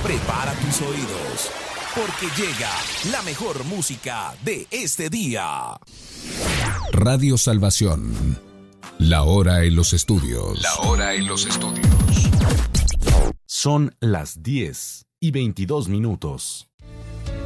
Prepara tus oídos, porque llega la mejor música de este día. Radio Salvación. La hora en los estudios. La hora en los estudios. Son las 10:22.